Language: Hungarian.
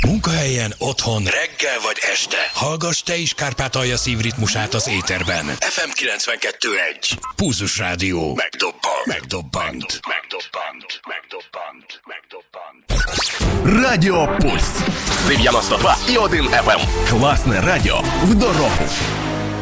Munkahelyen, otthon, reggel vagy este. Hallgass te is Kárpátalja szívritmusát az éterben. FM 92.1. Pulzus Rádió. Megdobbant. Радіо Пульс. 91,1 FM. Класне радіо в дорогу.